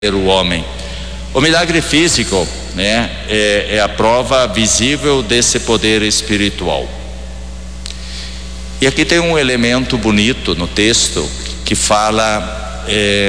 o homem. O milagre físico, né, é a prova visível desse poder espiritual. E aqui tem um elemento bonito no texto que fala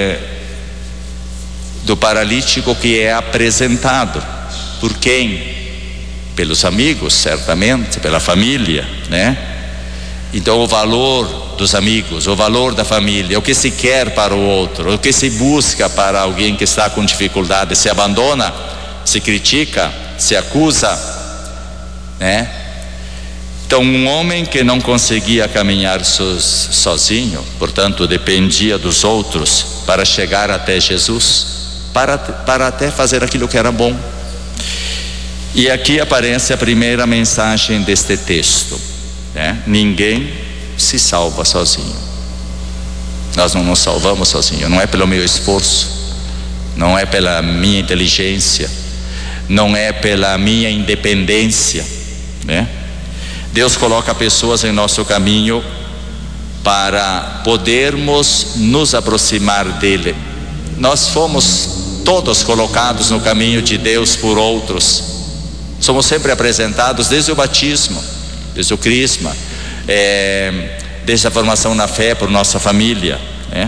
do paralítico que é apresentado. Por quem? Pelos amigos, certamente, pela família, né? Então o valor dos amigos, o valor da família, o que se quer para o outro, o que se busca para alguém que está com dificuldade, se abandona, se critica, se acusa, né? Então um homem que não conseguia caminhar sozinho, portanto dependia dos outros para chegar até Jesus, para até fazer aquilo que era bom. E aqui aparece a primeira mensagem deste texto, né? Ninguém se salva sozinho. Nós não nos salvamos sozinhos. Não é pelo meu esforço, não é pela minha inteligência, não é pela minha independência, né? Deus coloca pessoas em nosso caminho para podermos nos aproximar dele. Nós fomos todos colocados no caminho de Deus por outros. Somos sempre apresentados desde o batismo, desde o crisma, desde a formação na fé por nossa família, né?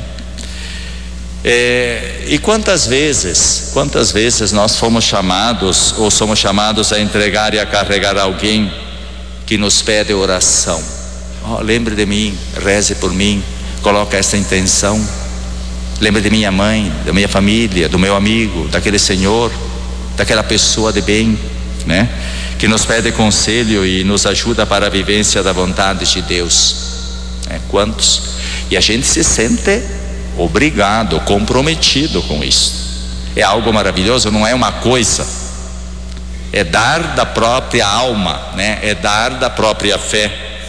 E quantas vezes nós fomos chamados ou somos chamados a entregar e a carregar alguém que nos pede oração. Lembre de mim, reze por mim, coloca essa intenção. Lembre de minha mãe, da minha família, do meu amigo, daquele senhor, daquela pessoa de bem, né? Que nos pede conselho e nos ajuda para a vivência da vontade de Deus, né? Quantos? E a gente se sente obrigado, comprometido com isso. É algo maravilhoso, não é uma coisa, é dar da própria alma, né? É dar da própria fé.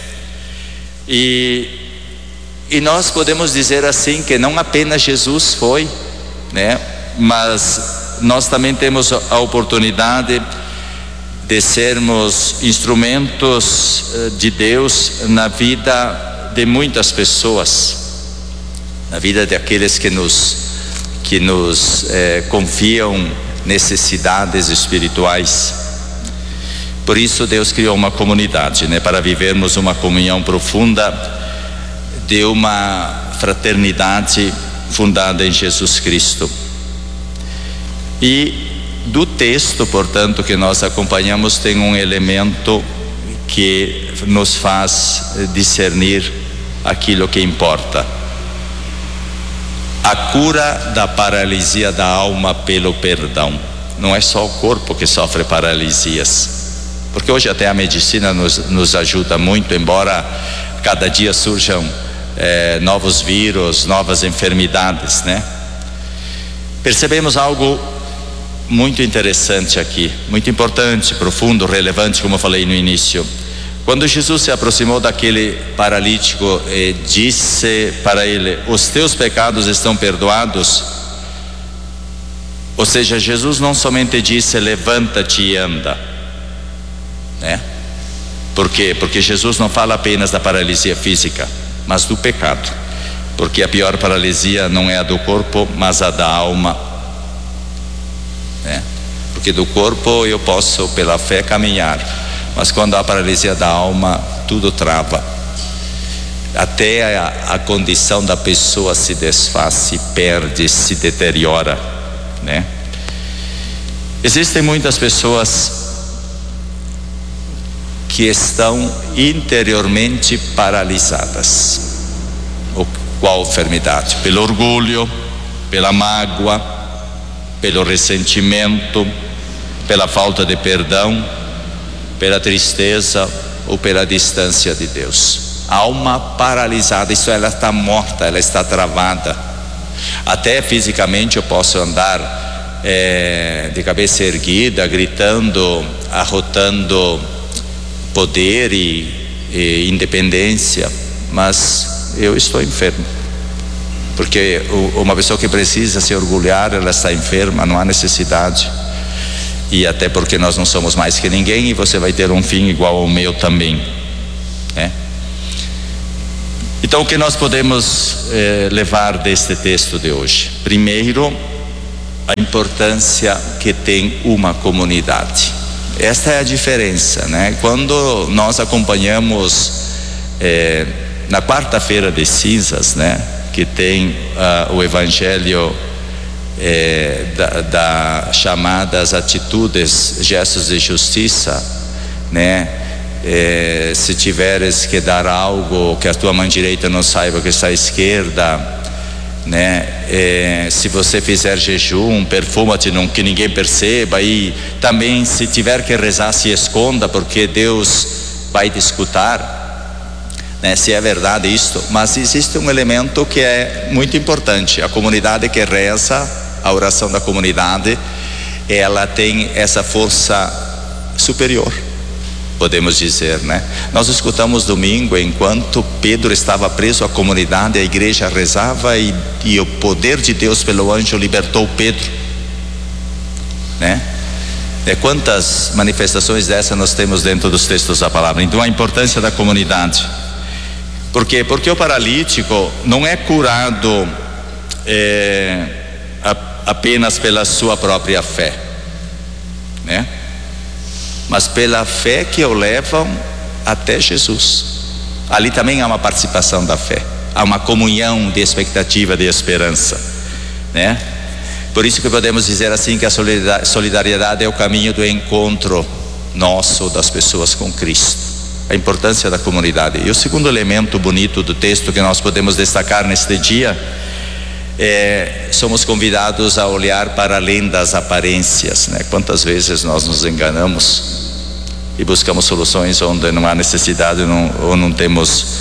E nós podemos dizer assim que não apenas Jesus foi, né? Mas nós também temos a oportunidade de sermos instrumentos de Deus na vida de muitas pessoas, na vida daqueles que nos confiam necessidades espirituais. Por isso Deus criou uma comunidade, né, para vivermos uma comunhão profunda de uma fraternidade fundada em Jesus Cristo. E do texto, portanto, que nós acompanhamos, tem um elemento que nos faz discernir aquilo que importa: a cura da paralisia da alma pelo perdão. Não é só o corpo que sofre paralisias, porque hoje até a medicina nos ajuda muito, embora cada dia surjam novos vírus, novas enfermidades, né? Percebemos algo muito interessante aqui, muito importante, profundo, relevante, como eu falei no início. Quando Jesus se aproximou daquele paralítico e disse para ele: os teus pecados estão perdoados. Ou seja, Jesus não somente disse: levanta-te e anda, né? Por quê? Porque Jesus não fala apenas da paralisia física, mas do pecado. Porque a pior paralisia não é a do corpo, mas a da alma, né? Porque do corpo eu posso pela fé caminhar, mas quando há paralisia da alma, tudo trava. Até a condição da pessoa se desfaz, se perde, se deteriora, né? Existem muitas pessoas que estão interiormente paralisadas. Qual enfermidade? Pelo orgulho, pela mágoa, pelo ressentimento, pela falta de perdão, pela tristeza ou pela distância de Deus. Alma paralisada, isso, ela está morta, ela está travada. Até fisicamente eu posso andar de cabeça erguida, gritando, arrotando poder e independência, mas eu estou enfermo. Porque uma pessoa que precisa se orgulhar, ela está enferma, não há necessidade. E até porque nós não somos mais que ninguém, e você vai ter um fim igual ao meu também, né? Então, o que nós podemos levar deste texto de hoje? Primeiro, a importância que tem uma comunidade. Esta é a diferença, né? Quando nós acompanhamos na quarta-feira de cinzas, né, que tem o evangelho da chamadas atitudes, gestos de justiça, né? Se tiveres que dar algo, que a tua mão direita não saiba que está à esquerda, né? Se você fizer jejum, perfuma-te, que ninguém perceba, e também se tiver que rezar, se esconda, porque Deus vai te escutar, né? Se é verdade isto, mas existe um elemento que é muito importante: a comunidade que reza, a oração da comunidade, ela tem essa força superior, podemos dizer, né? Nós escutamos domingo, enquanto Pedro estava preso, a comunidade, a igreja rezava e o poder de Deus pelo anjo libertou Pedro, né? Quantas manifestações dessas nós temos dentro dos textos da palavra? Então a importância da comunidade. Por quê? Porque o paralítico não é curado apenas pela sua própria fé, né? Mas pela fé que o levam até Jesus. Ali também há uma participação da fé, há uma comunhão de expectativa, de esperança, né? Por isso que podemos dizer assim que a solidariedade é o caminho do encontro nosso, das pessoas, com Cristo. A importância da comunidade. E o segundo elemento bonito do texto que nós podemos destacar neste dia somos convidados a olhar para além das aparências, né? Quantas vezes nós nos enganamos e buscamos soluções onde não há necessidade, ou não temos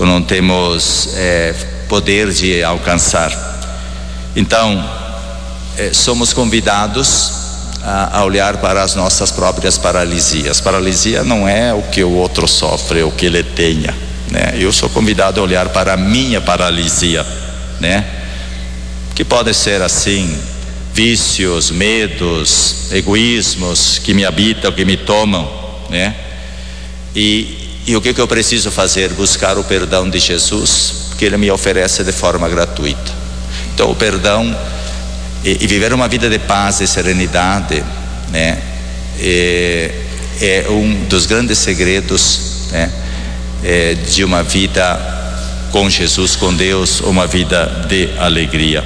poder de alcançar. Então somos convidados a olhar para as nossas próprias paralisias. Paralisia não é o que o outro sofre, o que ele tenha, né? Eu sou convidado a olhar para a minha paralisia, né? Que pode ser assim: vícios, medos, egoísmos que me habitam, que me tomam, né? E o que eu preciso fazer? Buscar o perdão de Jesus, que Ele me oferece de forma gratuita. Então o perdão e viver uma vida de paz e serenidade, né, é um dos grandes segredos, né, de uma vida com Jesus, com Deus, uma vida de alegria.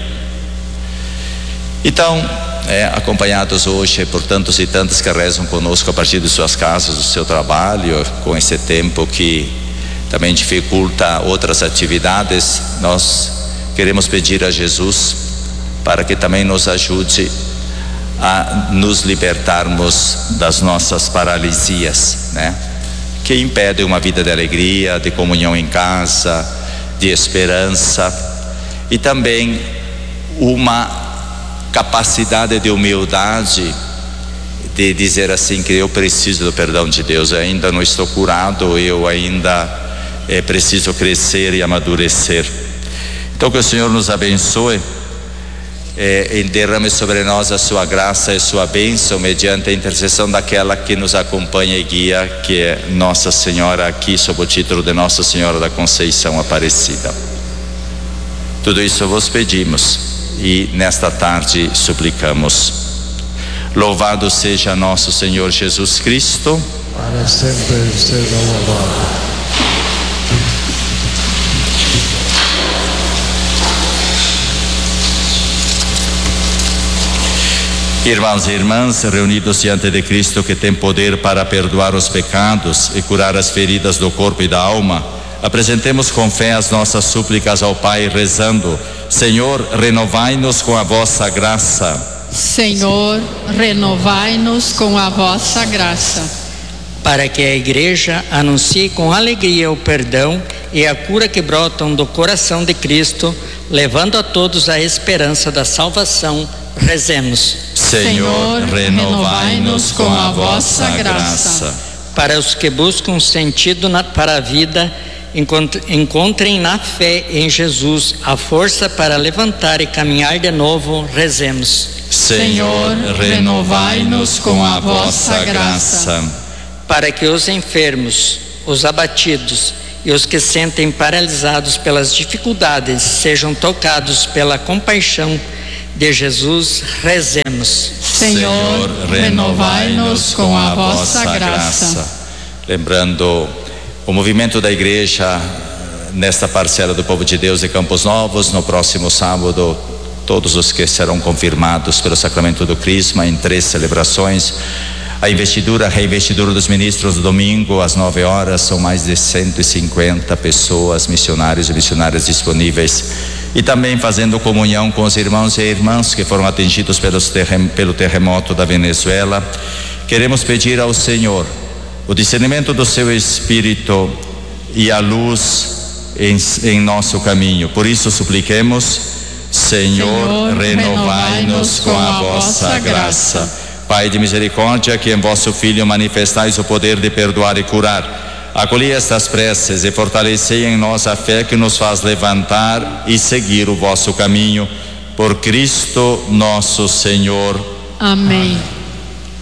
Então, acompanhados hoje por tantos e tantas que rezam conosco a partir de suas casas, do seu trabalho, com esse tempo que também dificulta outras atividades, nós queremos pedir a Jesus para que também nos ajude a nos libertarmos das nossas paralisias, né? Que impedem uma vida de alegria, de comunhão em casa, de esperança, e também uma capacidade de humildade, de dizer assim que eu preciso do perdão de Deus, eu ainda não estou curado, eu ainda preciso crescer e amadurecer. Então que o Senhor nos abençoe, derrame sobre nós a sua graça e sua bênção, mediante a intercessão daquela que nos acompanha e guia, que é Nossa Senhora, aqui sob o título de Nossa Senhora da Conceição Aparecida. Tudo isso vos pedimos e nesta tarde suplicamos. Louvado seja nosso Senhor Jesus Cristo, para sempre seja louvado. Irmãos e irmãs, reunidos diante de Cristo, que tem poder para perdoar os pecados e curar as feridas do corpo e da alma, apresentemos com fé as nossas súplicas ao Pai, rezando: Senhor, renovai-nos com a vossa graça. Senhor, renovai-nos com a vossa graça. Para que a Igreja anuncie com alegria o perdão e a cura que brotam do coração de Cristo, levando a todos a esperança da salvação, rezemos. Senhor, renovai-nos com a vossa graça. Para os que buscam sentido para a vida, encontrem na fé em Jesus a força para levantar e caminhar de novo, rezemos. Senhor, renovai-nos com a vossa graça. Para que os enfermos, os abatidos e os que sentem paralisados pelas dificuldades sejam tocados pela compaixão de Jesus, rezemos. Senhor, renovai-nos com a vossa graça. Lembrando o movimento da igreja nesta parcela do povo de Deus de Campos Novos, no próximo sábado, todos os que serão confirmados pelo sacramento do Crisma em 3 celebrações. A reinvestidura dos ministros, no domingo às 9 horas, são mais de 150 pessoas, missionários e missionárias disponíveis, e também fazendo comunhão com os irmãos e irmãs que foram atingidos pelo terremoto da Venezuela. Queremos pedir ao Senhor o discernimento do seu Espírito e a luz em nosso caminho. Por isso supliquemos: Senhor, renovai-nos com a vossa graça. Pai de misericórdia, que em vosso Filho manifestais o poder de perdoar e curar, acolhei estas preces e fortalecei em nós a fé que nos faz levantar e seguir o vosso caminho. Por Cristo nosso Senhor. Amém.